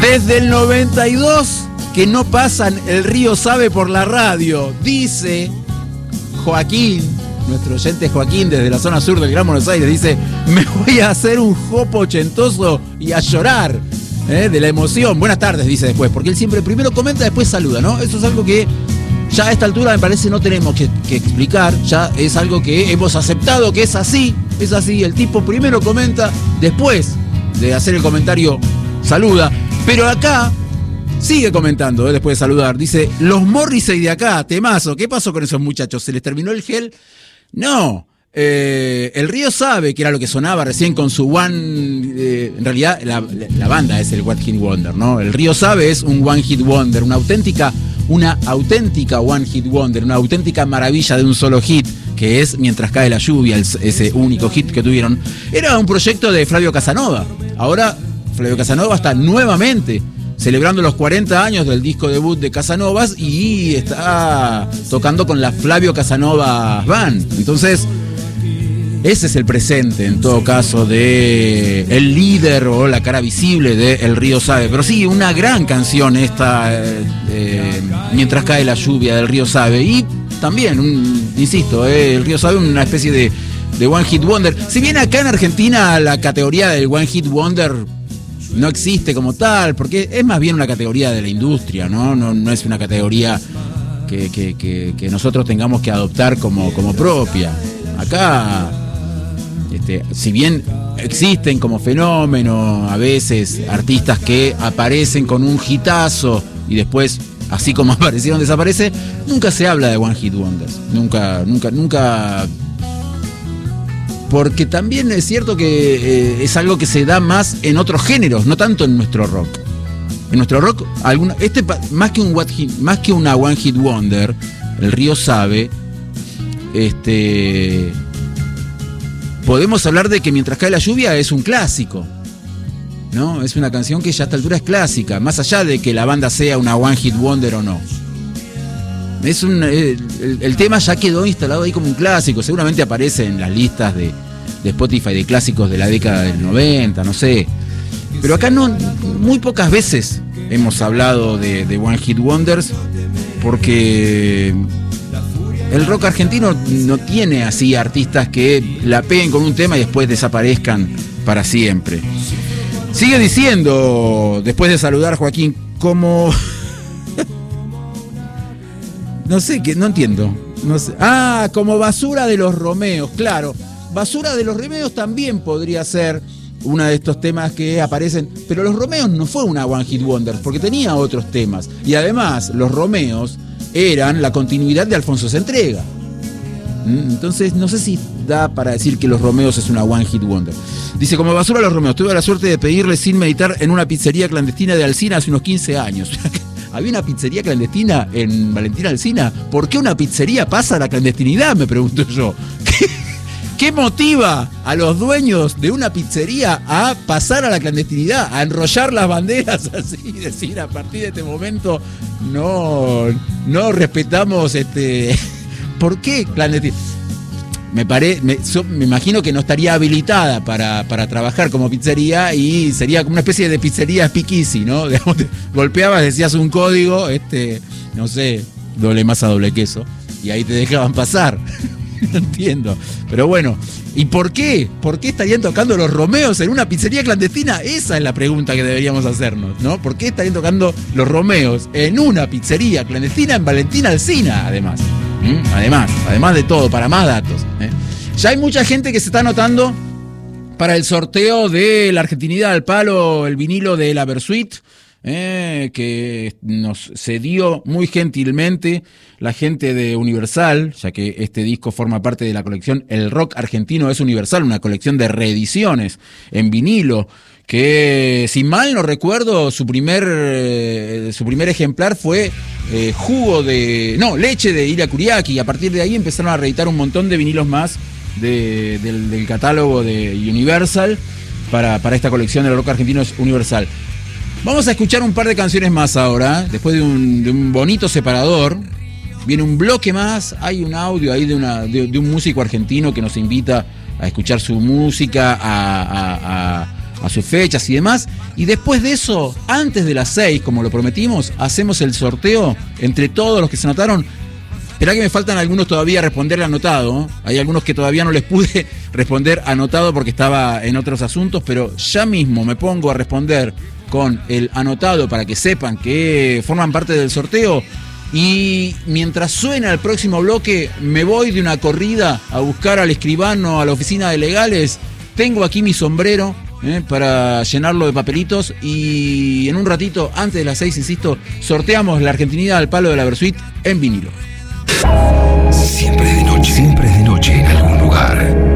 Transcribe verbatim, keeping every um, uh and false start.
Desde el noventa y dos que no pasan El Río Sabe por la radio, dice Joaquín, nuestro oyente Joaquín desde la zona sur del Gran Buenos Aires, dice: me voy a hacer un jopo ochentoso y a llorar ¿eh? de la emoción. Buenas tardes, dice después, porque él siempre primero comenta, después saluda, ¿no? Eso es algo que ya a esta altura me parece no tenemos que, que explicar, ya es algo que hemos aceptado que es así, es así, el tipo primero comenta, después de hacer el comentario saluda, pero acá sigue comentando, ¿eh? después de saludar, dice: los Morrissey de acá, temazo, ¿qué pasó con esos muchachos? ¿Se les terminó el gel? No, eh, El Río Sabe, que era lo que sonaba recién con su One, eh, en realidad la, la banda es el One Hit Wonder, ¿no? El Río Sabe es un One Hit Wonder, una auténtica, una auténtica One Hit Wonder, una auténtica maravilla de un solo hit, que es Mientras cae la lluvia, el, ese único hit que tuvieron. Era un proyecto de Flavio Casanova. Ahora Flavio Casanova está nuevamente celebrando los cuarenta años del disco debut de Casanovas y está tocando con la Flavio Casanova Band. Entonces, ese es el presente, en todo caso, de el líder o la cara visible de El Río Sabe. Pero sí, una gran canción esta, eh, eh, Mientras cae la lluvia, del Río Sabe. Y también, un, insisto, eh, El Río Sabe, una especie de, de One Hit Wonder. Si bien acá en Argentina la categoría del One Hit Wonder no existe como tal, porque es más bien una categoría de la industria, ¿no? No, no es una categoría que, que, que, que nosotros tengamos que adoptar como, como propia. Acá, este, si bien existen como fenómeno a veces artistas que aparecen con un hitazo y después, así como aparecieron, desaparece, nunca se habla de One Hit Wonders. Nunca, nunca, nunca... Porque también es cierto que eh, es algo que se da más en otros géneros, no tanto en nuestro rock. En nuestro rock, alguna, este más que un hit, más que una One Hit Wonder, El Río Sabe, este, podemos hablar de que Mientras cae la lluvia es un clásico, ¿no? Es una canción que ya a esta altura es clásica, más allá de que la banda sea una One Hit Wonder o no. Es un, el, el tema ya quedó instalado ahí como un clásico. Seguramente aparece en las listas de, de Spotify de clásicos de la década del noventa, no sé. Pero acá no, muy pocas veces hemos hablado de, de One Hit Wonders, porque el rock argentino no tiene así artistas que la peguen con un tema y después desaparezcan para siempre. Sigue diciendo, después de saludar, Joaquín, como... No sé, que no entiendo. No sé. Ah, como Basura de los Romeos, claro. Basura de los Romeos también podría ser uno de estos temas que aparecen. Pero los Romeos no fue una One Hit Wonder, porque tenía otros temas. Y además, los Romeos eran la continuidad de Alfonso Se Entrega. Entonces, no sé si da para decir que los Romeos es una One Hit Wonder. Dice: como Basura de los Romeos, tuve la suerte de pedirle sin meditar en una pizzería clandestina de Alsina hace unos quince años. Había una pizzería clandestina en Valentina Alsina. ¿Por qué una pizzería pasa a la clandestinidad? Me pregunto yo. ¿Qué, qué motiva a los dueños de una pizzería a pasar a la clandestinidad? A enrollar las banderas así y decir: a partir de este momento no, no respetamos este. ¿Por qué clandestina? Me, pare, me, so, me imagino que no estaría habilitada para, para trabajar como pizzería y sería como una especie de pizzería speakeasy, ¿no? Digamos, te golpeabas, decías un código, este, no sé, doble masa, doble queso, y ahí te dejaban pasar. No entiendo. Pero bueno, ¿y por qué? ¿Por qué estarían tocando los Romeos en una pizzería clandestina? Esa es la pregunta que deberíamos hacernos, ¿no? ¿Por qué estarían tocando los Romeos en una pizzería clandestina en Valentina Alsina, además? ¿Mm? Además, además de todo, para más datos, ¿eh? Ya hay mucha gente que se está anotando para el sorteo de la Argentinidad al Palo, el vinilo de la Versuit, eh, que nos cedió muy gentilmente la gente de Universal, ya que este disco forma parte de la colección El Rock Argentino es Universal, una colección de reediciones en vinilo, que si mal no recuerdo, su primer eh, su primer ejemplar fue eh, jugo de... no, leche de Ilia Kuriaki, y a partir de ahí empezaron a reeditar un montón de vinilos más de, del, del catálogo de Universal para, para esta colección del Rock Argentino es Universal. Vamos a escuchar un par de canciones más ahora, después de un, de un bonito separador. Viene un bloque más, hay un audio ahí de, una, de, de un músico argentino que nos invita a escuchar su música, a... a, a a sus fechas y demás. Y después de eso, antes de las seis, como lo prometimos, hacemos el sorteo entre todos los que se anotaron. Esperá que me faltan algunos todavía responderle anotado, ¿eh? Hay algunos que todavía no les pude responder anotado porque estaba en otros asuntos, pero ya mismo me pongo a responder con el anotado para que sepan que forman parte del sorteo. Y mientras suena el próximo bloque, me voy de una corrida a buscar al escribano a la oficina de legales. Tengo aquí mi sombrero eh, para llenarlo de papelitos. Y en un ratito, antes de las seis, insisto, sorteamos la Argentinidad al palo de la Versuit en vinilo. Siempre es de noche, siempre es de noche en algún lugar.